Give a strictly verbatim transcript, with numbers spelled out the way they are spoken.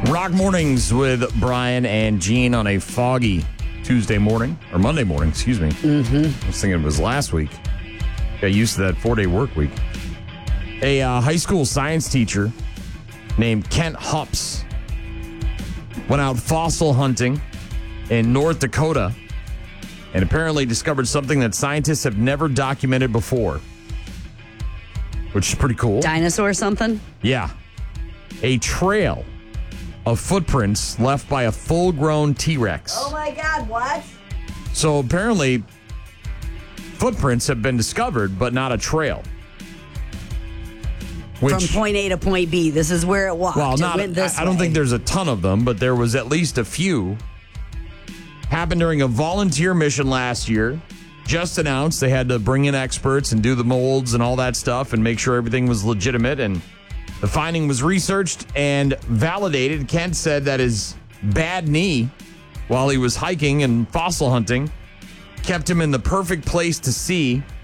Rock Mornings with Brian and Gene on a foggy Tuesday morning, or Monday morning, excuse me. Mm-hmm. I was thinking it was last week. Got used to that four-day work week. A uh, high school science teacher named Kent Hups went out fossil hunting in North Dakota and apparently discovered something that scientists have never documented before, which is pretty cool. Dinosaur something? Yeah. A trail of footprints left by a full-grown T-Rex. Oh, my God, what? So apparently, footprints have been discovered, but not a trail. Which, From point A to point B. This is where it walked. well, It not. went this I, I don't way. think there's a ton of them, but there was at least a few. Happened during a volunteer mission last year. Just announced they had to bring in experts and do the molds and all that stuff and make sure everything was legitimate. And the finding was researched and validated. Kent said that his bad knee, while he was hiking and fossil hunting, kept him in the perfect place to see